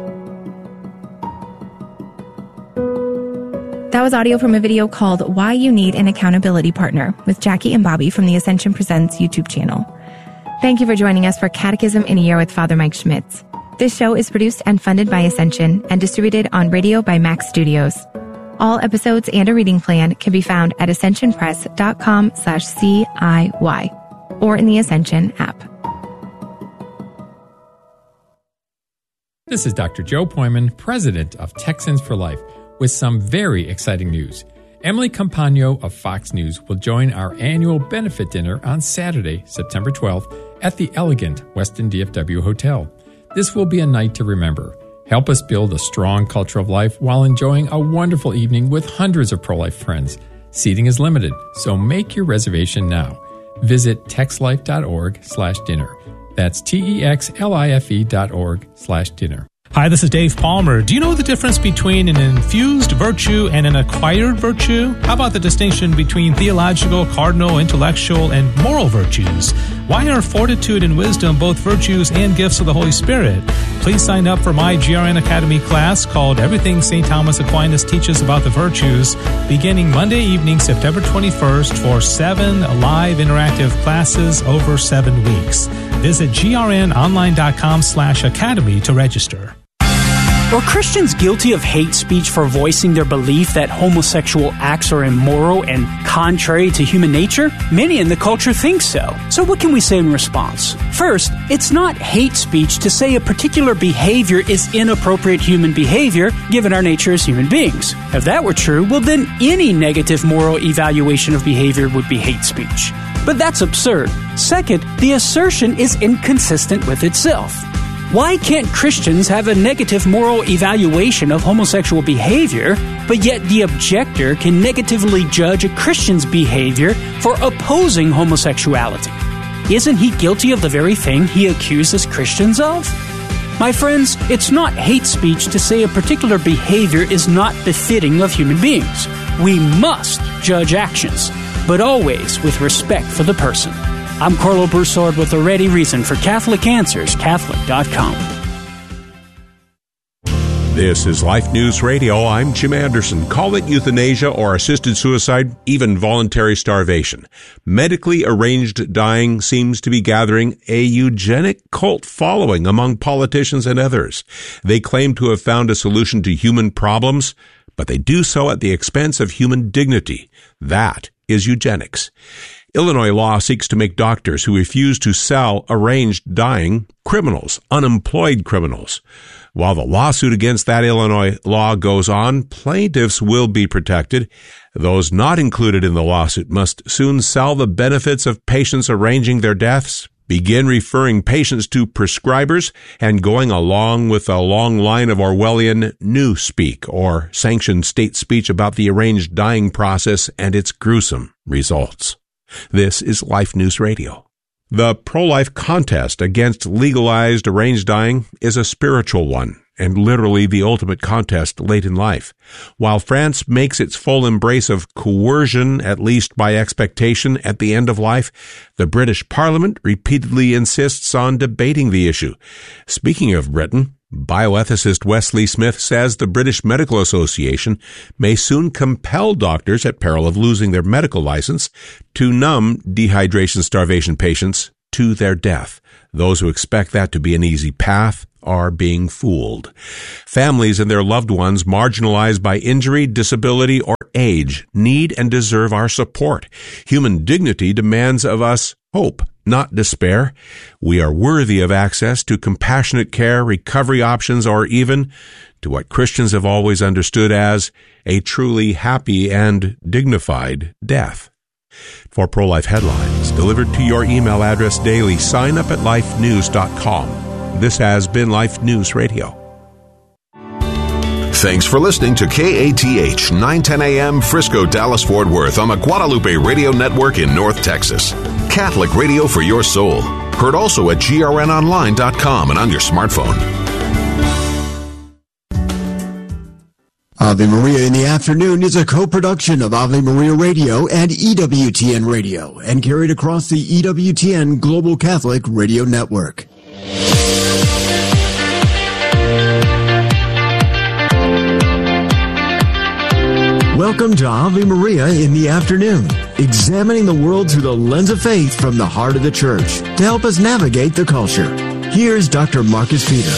That was audio from a video called Why You Need an Accountability Partner with Jackie and Bobby from the Ascension Presents YouTube channel. Thank you for joining us for Catechism in a Year with Father Mike Schmitz. This show is produced and funded by Ascension and distributed on radio by Max Studios. All episodes and a reading plan can be found at ascensionpress.com slash CIY or in the Ascension app. This is Doctor Joe Poyman, president of Texans for Life, with some very exciting news. Emily Campagno of Fox News will join our annual benefit dinner on Saturday, September twelfth, at the elegant Westin D F W Hotel. This will be a night to remember. Help us build a strong culture of life while enjoying a wonderful evening with hundreds of pro-life friends. Seating is limited, so make your reservation now. Visit texlife.org slash dinner. That's T-E-X-L-I-F-E dot org slash dinner. Hi, this is Dave Palmer. Do you know the difference between an infused virtue and an acquired virtue? How about the distinction between theological, cardinal, intellectual, and moral virtues? Why are fortitude and wisdom both virtues and gifts of the Holy Spirit? Please sign up for my G R N Academy class called Everything Saint Thomas Aquinas Teaches About the Virtues, beginning Monday evening, September twenty-first, for seven live interactive classes over seven weeks. Visit grnonline.com slash academy to register. Are Christians guilty of hate speech for voicing their belief that homosexual acts are immoral and contrary to human nature? Many in the culture think so. So what can we say in response? First, it's not hate speech to say a particular behavior is inappropriate human behavior given our nature as human beings. If that were true, well then any negative moral evaluation of behavior would be hate speech. But that's absurd. Second, the assertion is inconsistent with itself. Why can't Christians have a negative moral evaluation of homosexual behavior, but yet the objector can negatively judge a Christian's behavior for opposing homosexuality? Isn't he guilty of the very thing he accuses Christians of? My friends, it's not hate speech to say a particular behavior is not befitting of human beings. We must judge actions, but always with respect for the person. I'm Carlo Broussard with a ready reason for Catholic Answers, Catholic dot com. This is Life News Radio. I'm Jim Anderson. Call it euthanasia or assisted suicide, even voluntary starvation. Medically arranged dying seems to be gathering a eugenic cult following among politicians and others. They claim to have found a solution to human problems, but they do so at the expense of human dignity. That is eugenics. Illinois law seeks to make doctors who refuse to sell arranged dying criminals, unemployed criminals. While the lawsuit against that Illinois law goes on, plaintiffs will be protected. Those not included in the lawsuit must soon sell the benefits of patients arranging their deaths, begin referring patients to prescribers, and going along with a long line of Orwellian newspeak or sanctioned state speech about the arranged dying process and its gruesome results. This is Life News Radio. The pro-life contest against legalized arranged dying is a spiritual one, and literally the ultimate contest late in life. While France makes its full embrace of coercion, at least by expectation, at the end of life, the British Parliament repeatedly insists on debating the issue. Speaking of Britain, bioethicist Wesley Smith says the British Medical Association may soon compel doctors, at peril of losing their medical license, to numb dehydration-starvation patients to their death. Those who expect that to be an easy path are being fooled. Families and their loved ones marginalized by injury, disability, or age need and deserve our support. Human dignity demands of us hope, not despair. We are worthy of access to compassionate care, recovery options, or even to what Christians have always understood as a truly happy and dignified death. For pro-life headlines delivered to your email address daily, sign up at life news dot com. This has been Life News Radio. Thanks for listening to K A T H nine ten A M Frisco, Dallas, Fort Worth on the Guadalupe Radio Network in North Texas. Catholic radio for your soul. Heard also at G R N online dot com and on your smartphone. Ave Maria in the Afternoon is a co-production of Ave Maria Radio and E W T N Radio and carried across the E W T N Global Catholic Radio Network. Welcome to Ave Maria in the Afternoon, examining the world through the lens of faith from the heart of the Church to help us navigate the culture. Here's Doctor Marcus Peter.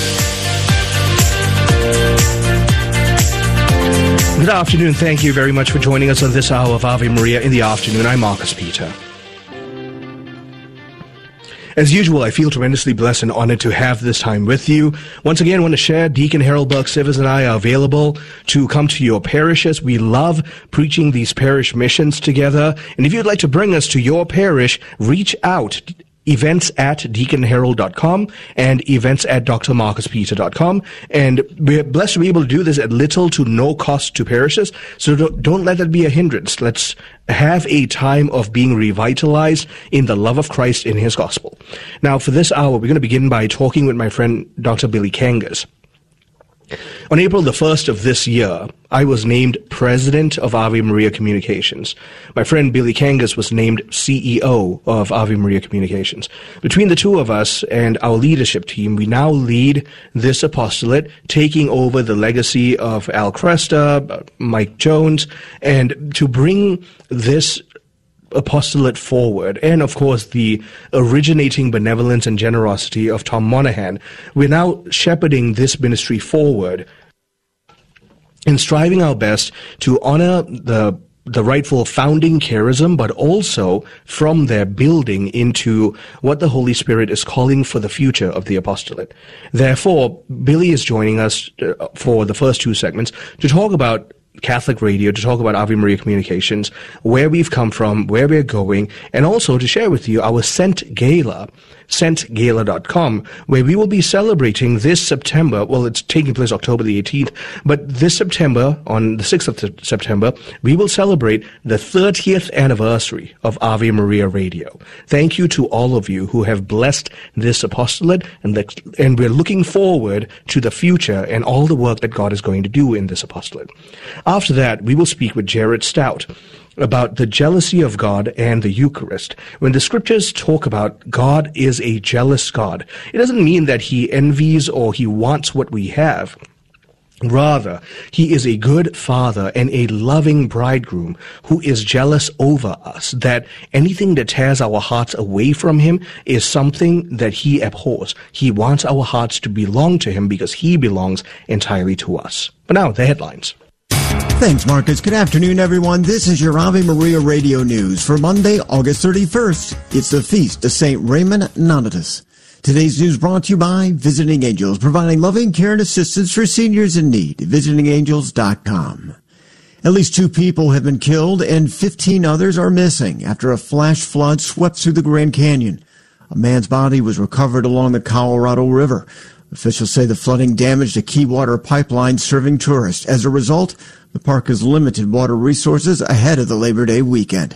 Good afternoon. Thank you very much for joining us on this hour of Ave Maria in the Afternoon. I'm Marcus Peter. As usual, I feel tremendously blessed and honored to have this time with you. Once again, I want to share Deacon Harold Burke-Sivers and I are available to come to your parishes. We love preaching these parish missions together. And if you'd like to bring us to your parish, reach out. Events at deacon harold dot com and events at d r marcus peter dot com. And we're blessed to be able to do this at little to no cost to parishes. So don't, don't let that be a hindrance. Let's have a time of being revitalized in the love of Christ in His gospel. Now, for this hour, we're going to begin by talking with my friend Doctor Billy Kangas. On April the first of this year, I was named President of Ave Maria Communications. My friend Billy Kangas was named C E O of Ave Maria Communications. Between the two of us and our leadership team, we now lead this apostolate, taking over the legacy of Al Cresta, Mike Jones, and to bring this apostolate forward, and of course the originating benevolence and generosity of Tom Monahan. We're now shepherding this ministry forward and striving our best to honor the the rightful founding charism, but also from there building into what the Holy Spirit is calling for the future of the apostolate. Therefore, Billy is joining us for the first two segments to talk about Catholic Radio, to talk about Ave Maria Communications, where we've come from, where we're going, and also to share with you our Sent Gala, sent gala dot com, where we will be celebrating this September. Well, it's taking place October the eighteenth, but this September, on the sixth of September, we will celebrate the thirtieth anniversary of Ave Maria Radio. Thank you to all of you who have blessed this apostolate, and, the, and we're looking forward to the future and all the work that God is going to do in this apostolate. After that, we will speak with Jared Stout about the jealousy of God and the Eucharist. When the scriptures talk about God is a jealous God, it doesn't mean that He envies or He wants what we have. Rather, He is a good Father and a loving bridegroom who is jealous over us, that anything that tears our hearts away from Him is something that He abhors. He wants our hearts to belong to Him because He belongs entirely to us. But now, the headlines. Thanks, Marcus. Good afternoon, everyone. This is your Ave Maria Radio News for Monday, August thirty-first. It's the feast of Saint Raymond Nonnatus. Today's news brought to you by Visiting Angels, providing loving care and assistance for seniors in need. visiting angels dot com. At least two people have been killed and fifteen others are missing after a flash flood swept through the Grand Canyon. A man's body was recovered along the Colorado River. Officials say the flooding damaged a key water pipeline serving tourists. As a result, the park has limited water resources ahead of the Labor Day weekend.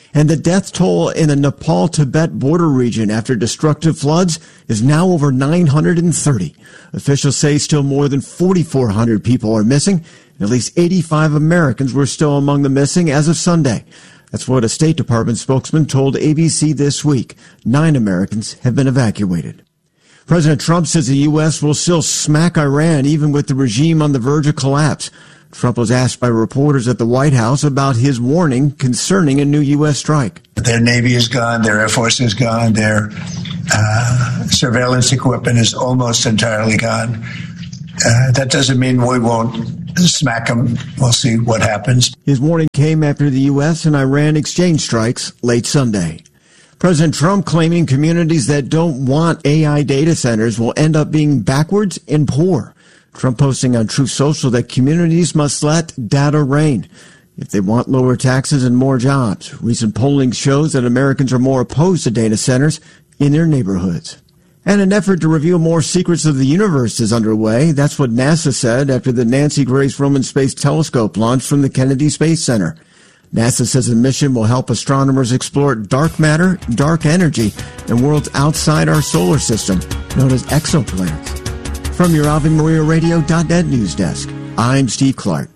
And the death toll in the Nepal-Tibet border region after destructive floods is now over nine hundred thirty. Officials say still more than forty-four hundred people are missing, and at least eighty-five Americans were still among the missing as of Sunday. That's what a State Department spokesman told A B C this week. Nine Americans have been evacuated. President Trump says the U S will still smack Iran even with the regime on the verge of collapse. Trump was asked by reporters at the White House about his warning concerning a new U S strike. Their Navy is gone, their Air Force is gone, their uh, surveillance equipment is almost entirely gone. Uh, that doesn't mean we won't smack them. We'll see what happens. His warning came after the U S and Iran exchange strikes late Sunday. President Trump claiming communities that don't want A I data centers will end up being backwards and poor. Trump posting on Truth Social that communities must let data reign if they want lower taxes and more jobs. Recent polling shows that Americans are more opposed to data centers in their neighborhoods. And an effort to reveal more secrets of the universe is underway. That's what NASA said after the Nancy Grace Roman Space Telescope launched from the Kennedy Space Center. NASA says the mission will help astronomers explore dark matter, dark energy, and worlds outside our solar system, known as exoplanets. From your Ave Maria Radio dot net news desk, I'm Steve Clark.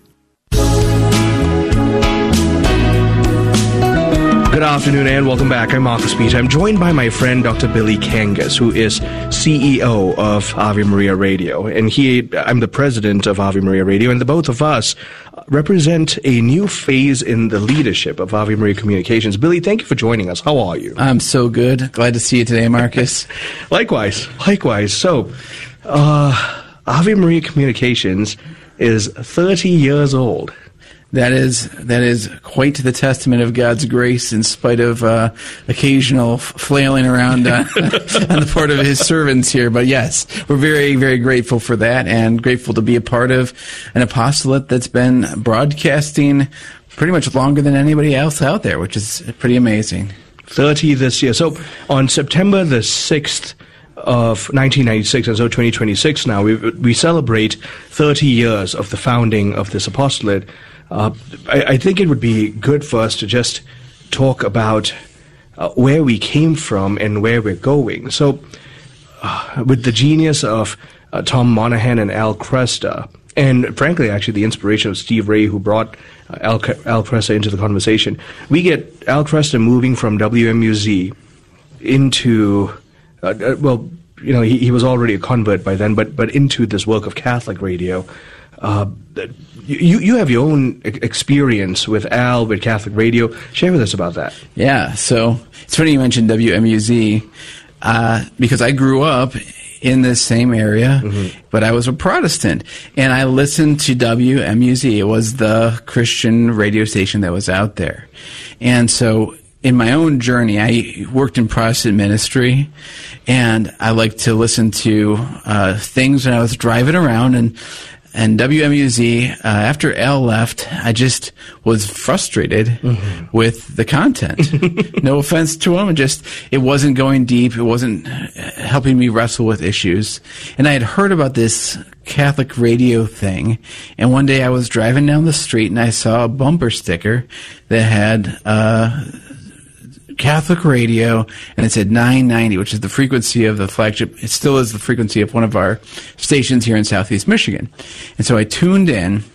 Good afternoon and welcome back. I'm Marcus Peter. I'm joined by my friend Doctor Billy Kangas, who is C E O of Ave Maria Radio. And he, I'm the president of Ave Maria Radio, and the both of us represent a new phase in the leadership of Ave Maria Communications. Billy, thank you for joining us. How are you? I'm so good. Glad to see you today, Marcus. Likewise. Likewise. So, uh, Ave Maria Communications is thirty years old. That is that is quite the testament of God's grace, in spite of uh, occasional flailing around uh, on the part of His servants here. But yes, we're very, very grateful for that, and grateful to be a part of an apostolate that's been broadcasting pretty much longer than anybody else out there, which is pretty amazing. thirty this year. So on September the sixth of nineteen ninety-six, and so twenty twenty-six now, we we celebrate thirty years of the founding of this apostolate. Uh, I, I think it would be good for us to just talk about uh, where we came from and where we're going. So, uh, with the genius of uh, Tom Monahan and Al Kresta, and frankly, actually, the inspiration of Steve Ray, who brought uh, Al, Al Kresta into the conversation, we get Al Kresta moving from W M U Z into, uh, uh, well, you know, he, he was already a convert by then, but but into this work of Catholic radio. Uh, you you have your own experience with Al, with Catholic radio. Share with us about that. Yeah, so it's funny you mentioned W M U Z uh, because I grew up in this same area, mm-hmm. but I was a Protestant, and I listened to W M U Z. It was the Christian radio station that was out there. And so in my own journey, I worked in Protestant ministry, and I liked to listen to uh, things when I was driving around, and And W M U Z, uh, after Al left, I just was frustrated mm-hmm. with the content. No offense to him, just it wasn't going deep. It wasn't helping me wrestle with issues. And I had heard about this Catholic radio thing, and one day I was driving down the street and I saw a bumper sticker that had uh Catholic radio, and it said nine ninety, which is the frequency of the flagship. It still is the frequency of one of our stations here in Southeast Michigan. And so I tuned in,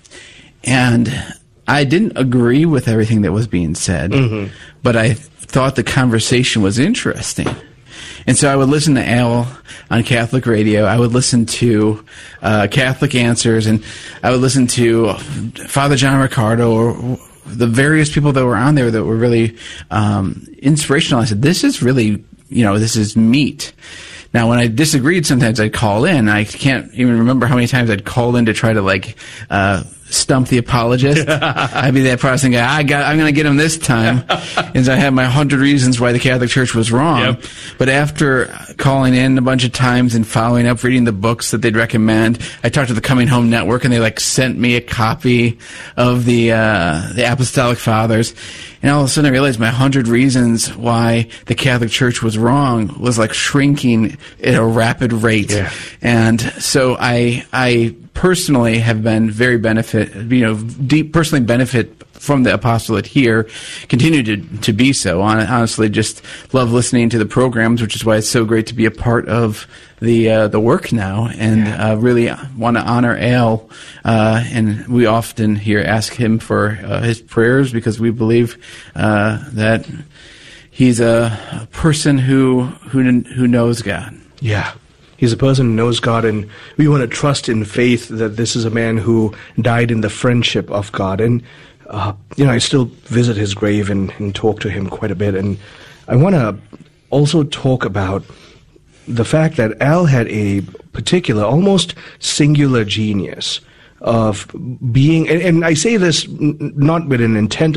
and I didn't agree with everything that was being said, mm-hmm. but I thought the conversation was interesting. And so I would listen to Al on Catholic radio. I would listen to uh, Catholic Answers, and I would listen to Father John Riccardo, or the various people that were on there that were really um, inspirational. I said, this is really, you know, this is meat. Now, when I disagreed, sometimes I'd call in. I can't even remember how many times I'd call in to try to, like, uh, stump the apologist. I'd be that Protestant guy. I got, I'm going to get him this time. And so I had my hundred reasons why the Catholic Church was wrong. Yep. But after calling in a bunch of times and following up, reading the books that they'd recommend, I talked to the Coming Home Network, and they like sent me a copy of the uh, the Apostolic Fathers. And all of a sudden I realized my hundred reasons why the Catholic Church was wrong was like shrinking at a rapid rate. Yeah. And so I I personally have been very benefit, you know, deep personally benefit from the apostolate here continue to, to be so. Honestly, just love listening to the programs, which is why it's so great to be a part of the uh, the work now, and yeah. uh, really want to honor Al. Uh, and we often here ask him for uh, his prayers because we believe uh, that he's a person who who who knows God. Yeah. He's a person who knows God, and we want to trust in faith that this is a man who died in the friendship of God. And, uh, you know, I still visit his grave and, and talk to him quite a bit. And I want to also talk about the fact that Al had a particular, almost singular genius of being, and, and I say this n- not with an intent